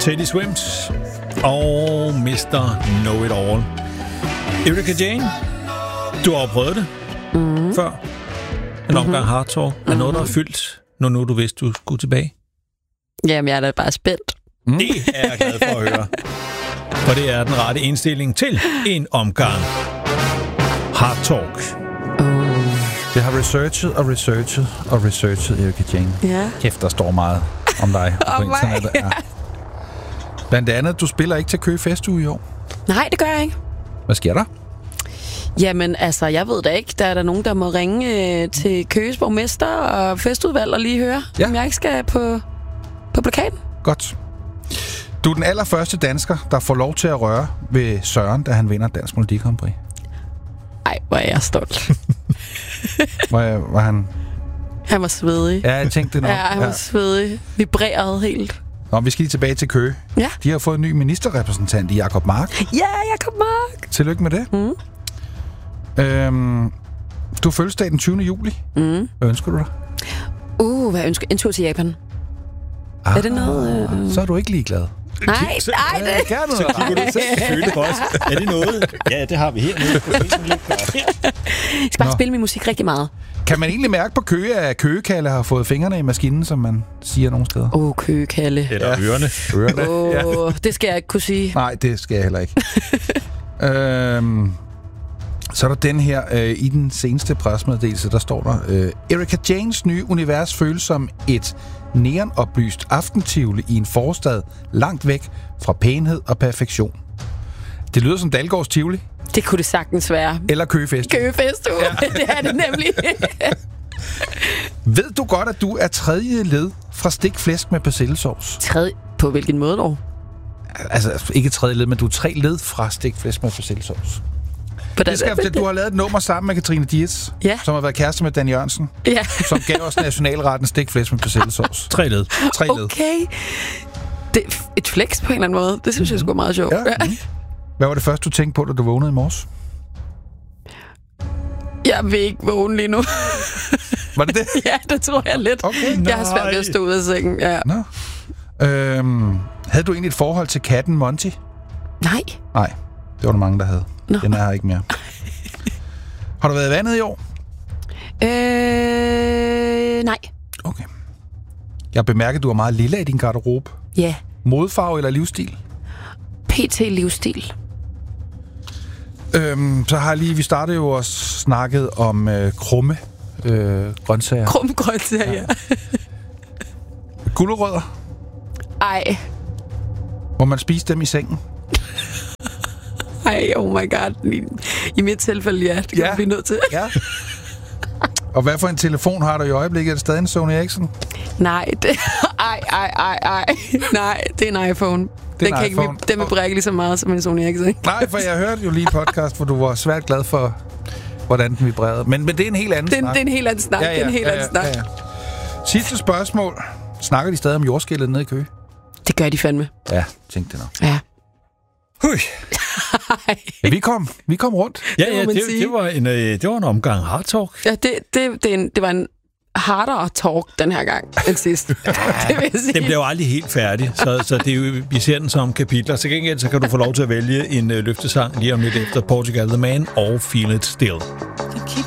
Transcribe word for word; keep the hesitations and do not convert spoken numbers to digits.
Teddy Swims og mister Know It All. Erika Jane, du har prøvet det mm. før. En omgang mm-hmm. Hard Talk. Er noget, der er fyldt, når nu du vidste, du skulle tilbage? Jamen, jeg er da bare spændt. Mm. Det er jeg glad for at høre. For det er den rette indstilling til en omgang Hard Talk. Jeg har researchet og researchet og researchet Erika Jane. Ja. Kæft, der står meget om dig på oh internettet. Ja. Blandt andet, du spiller ikke til Køge Festuge i år. Nej, det gør jeg ikke. Hvad sker der? Jamen, altså, jeg ved da ikke. Der er der nogen, der må ringe øh, til Køges borgmester og festudvalg og lige høre, ja. om jeg ikke skal på, på plakaten. Godt. Du er den allerførste dansker, der får lov til at røre ved Søren, da han vinder Dansk Melodi Grand Prix. Ej, hvor er jeg stolt. var, var han... Han var svedig. Ja, jeg tænkte det nok. Ja, han var ja. svedig. Vibrerede helt. Nå, vi skal lige tilbage til Køge. Ja. De har fået en ny ministerrepræsentant i Jacob Mark. Ja, Jacob Mark. Tillykke med det. Mm. Øhm, du har fødselsdag den tyvende juli. Mm. Hvad ønsker du dig? Uh, hvad ønsker en tur til Japan. Ah, er det noget... Øh... Så er du ikke ligeglad. Nej, nej, det... Ja, så kigger du selvfølgelig også. Er det noget? Ja, det har vi hernede. Jeg skal bare Nå. spille min musik rigtig meget. Kan man egentlig mærke på Køge, at Køgekalle har fået fingrene i maskinen, som man siger nogle steder? Åh, oh, Køgekalle. Eller ja. ørerne. Ørerne, oh, ja. Det skal jeg ikke kunne sige. Nej, det skal jeg heller ikke. øhm, så er der den her, øh, i den seneste pressemeddelelse, der står der, øh, Erika Janes nye univers føles som et neonoplyst aftentivoli i en forstad langt væk fra pænhed og perfektion. Det lyder som Dalgårds Tivoli. Det kunne det sagtens være. Eller Køgefest. Køgefest, ja. Det er det nemlig. Ved du godt, at du er tredje led fra stegt flæsk med persillesovs? Tredje? På hvilken måde dog? Altså, ikke tredje led, men du er tre led fra stegt flæsk med persillesovs. Det skal, det, du har lavet et nummer sammen med Katrine Dietz, ja. som har været kæreste med Dan Jørgensen, ja. som gav os nationalretten stegt flæsk med persillesovs. Tre led. Tre led. Okay. Det, et flex på en eller anden måde. Det synes mm-hmm. jeg sgu er meget sjovt. Ja. Mm. Hvad var det første, du tænkte på, da du vågnede i morges? Jeg vil ikke vågne lige nu. Var det det? Ja, det tror jeg lidt. Okay. Jeg har svært ved at stå ud af sengen. Ja. Nå. Øhm, havde du egentlig et forhold til katten Monty? Nej. Nej, det var der mange, der havde. Nå. Den er her ikke mere. Har du været i vandet i år? Øh, nej. Okay. Jeg bemærker, at du er meget lille i din garderobe. Ja. Modfarve eller livsstil? P T livsstil. Øhm, så har jeg lige, vi startede jo også snakket om øh, krumme øh, grøntsager. Krumme grøntsager, ja. ja. Gulerødder? Ej. Må man spise dem i sengen? Ej, oh my god. I, i mit tilfælde, ja. Det kan ja. vi blive nødt til. Ja. Og hvad for en telefon har du i øjeblikket? Er det stadig en Sony Ericsson? Nej, det... Ej, ej, ej, ej. Nej, det er en iPhone. Den, kan ikke, den vil brække lige så meget som en Sony Ericsson. Nej, for jeg hørte jo lige podcast, hvor du var svært glad for, hvordan den vibrerede. Men, men det er en helt anden den, snak. Det er en helt anden snak. Ja, ja, det er en helt ja, ja, anden snak. Ja, ja. Sidste spørgsmål. Snakker de stadig om jordskælvet nede i Køge? Det gør de fandme. Ja, tænkte det nok. Ja. Hui. Ja, vi kom, vi kom rundt. Ja, ja, det, det, var en, det var en omgang hard talk. Ja, det, det, det, en, det var en hardere talk den her gang end sidst. Ja, det vil jeg sige. Den bliver jo aldrig helt færdig, så, så det er jo, vi ser den som kapitler. Så gengæld så kan du få lov til at vælge en uh, løftesang lige om lidt efter Portugal The Man og Feel It Still.